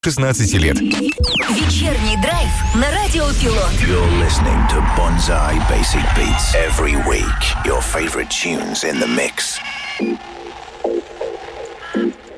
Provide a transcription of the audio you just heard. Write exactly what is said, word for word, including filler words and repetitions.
шестнадцати лет. Вечерний драйв на Радио Пилот. You're listening to Bonsai Basic Beats. Every week, your favorite tunes in the mix.